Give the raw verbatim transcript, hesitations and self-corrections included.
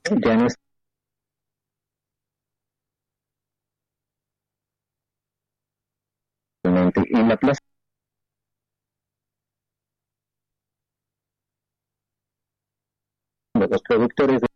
ya no es en la plaza de los productores